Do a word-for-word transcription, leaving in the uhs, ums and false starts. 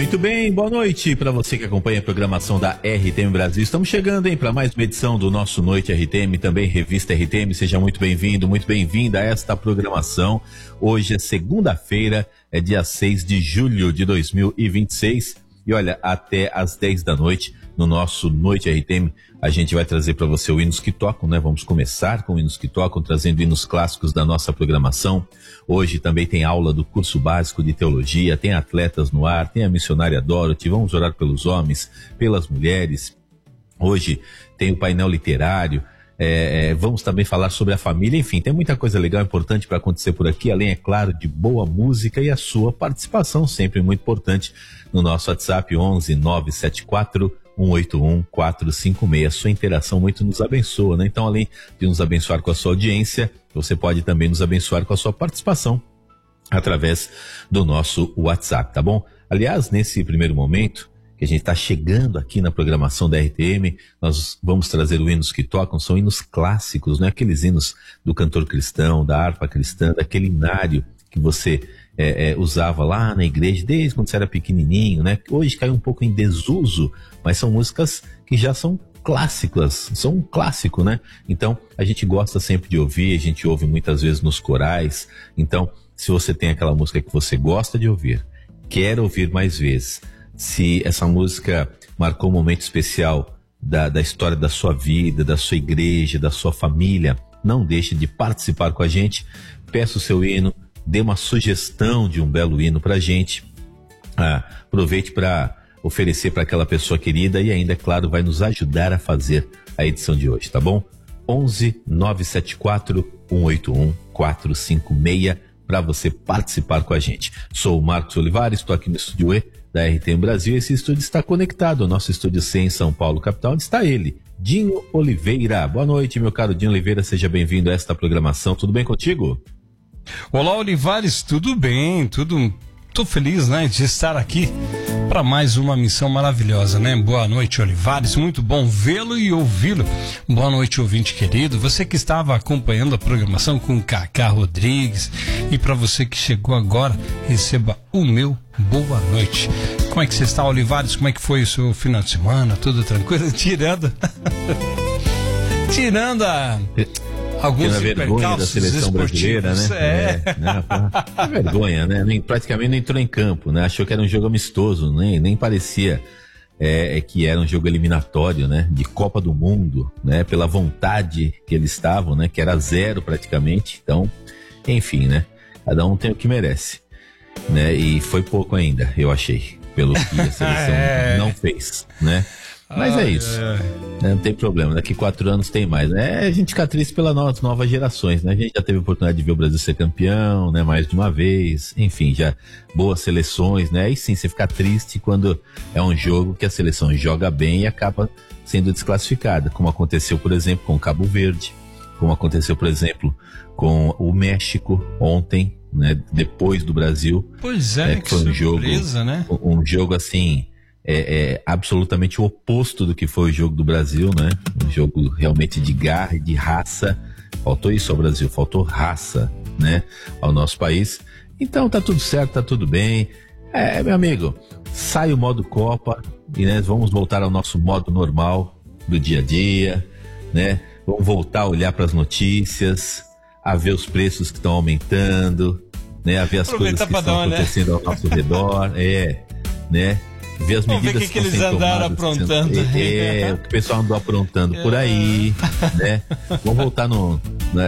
Muito bem, boa noite para você que acompanha a programação da R T M Brasil. Estamos chegando, hein, para mais uma edição do nosso Noite R T M, também Revista R T M. Seja muito bem-vindo, muito bem-vinda a esta programação. Hoje é segunda-feira, é dia seis de julho de dois mil e vinte e seis. E olha, até às dez da noite, no nosso Noite R T M, a gente vai trazer para você o Hinos que Tocam, né? Vamos começar com Hinos que Tocam, trazendo hinos clássicos da nossa programação. Hoje também tem aula do curso básico de teologia, tem atletas no ar, tem a missionária Dorothy, vamos orar pelos homens, pelas mulheres. Hoje tem o painel literário, é, é, vamos também falar sobre a família, enfim, tem muita coisa legal e importante para acontecer por aqui, além, é claro, de boa música e a sua participação, sempre muito importante, no nosso WhatsApp onze nove sete quatro um oito um quatro cinco seis. Sua interação muito nos abençoa, né? Então, além de nos abençoar com a sua audiência, você pode também nos abençoar com a sua participação através do nosso WhatsApp, tá bom? Aliás, nesse primeiro momento que a gente está chegando aqui na programação da R T M, nós vamos trazer os hinos que tocam, são hinos clássicos, né? Aqueles hinos do cantor cristão, da harpa cristã, daquele hinário que você É, é, usava lá na igreja desde quando você era pequenininho, né? Hoje caiu um pouco em desuso, mas são músicas que já são clássicas, são um clássico, né? Então, a gente gosta sempre de ouvir, a gente ouve muitas vezes nos corais. Então, se você tem aquela música que você gosta de ouvir, quer ouvir mais vezes, se essa música marcou um momento especial da, da história da sua vida, da sua igreja, da sua família, não deixe de participar com a gente, peça o seu hino, dê uma sugestão de um belo hino pra gente, ah, aproveite para oferecer para aquela pessoa querida e ainda, é claro, vai nos ajudar a fazer a edição de hoje, tá bom? onze nove sete quatro um oito um quatro cinco seis para você participar com a gente. Sou o Marcos Olivares, estou aqui no estúdio E da R T M Brasil. Esse estúdio está conectado ao nosso estúdio C em São Paulo, capital, onde está ele, Dinho Oliveira. Boa noite, meu caro Dinho Oliveira, seja bem-vindo a esta programação. Tudo bem contigo? Olá, Olivares, tudo bem, tudo, tô feliz, né, de estar aqui para mais uma missão maravilhosa, né? Boa noite, Olivares, muito bom vê-lo e ouvi-lo. Boa noite, ouvinte querido, você que estava acompanhando a programação com Cacá Rodrigues, e para você que chegou agora, receba o meu boa noite. Como é que você está, Olivares? Como é que foi o seu final de semana? Tudo tranquilo? Tirando tirando a alguns a vergonha da seleção brasileira, né? É. é né? A vergonha, né? Nem, praticamente não entrou em campo, né? Achou que era um jogo amistoso, nem, nem parecia é, é que era um jogo eliminatório, né? De Copa do Mundo, né? Pela vontade que eles estavam, né? Que era zero praticamente. Então, enfim, né? Cada um tem o que merece, né? E foi pouco ainda, eu achei, pelo que a seleção é. não fez, né? Mas ah, é isso, é. Não tem problema, daqui quatro anos tem mais, né? A gente fica triste pelas novas, novas gerações, né? A gente já teve a oportunidade de ver o Brasil ser campeão, né? Mais de uma vez, enfim, já boas seleções, né? E sim, você fica triste quando é um jogo que a seleção joga bem e acaba sendo desclassificada, como aconteceu, por exemplo, com o Cabo Verde, como aconteceu, por exemplo, com o México ontem, né? Depois do Brasil. Pois é, é que foi um surpresa, jogo, né? Um jogo assim... É, é absolutamente o oposto do que foi o jogo do Brasil, né? Um jogo realmente de garra e de raça. Faltou isso ao Brasil, faltou raça, né? Ao nosso país. Então tá tudo certo, tá tudo bem. É, meu amigo, sai o modo Copa e né, vamos voltar ao nosso modo normal do dia a dia, né? Vamos voltar a olhar para as notícias, a ver os preços que estão aumentando, né? A ver as Aproveita coisas que estão dar, acontecendo né? ao nosso redor, é, né? Ver as medidas Vamos ver que, que, que eles andaram tomadas, aprontando. É, é, o que o pessoal andou aprontando é. por aí, né? Vamos voltar no,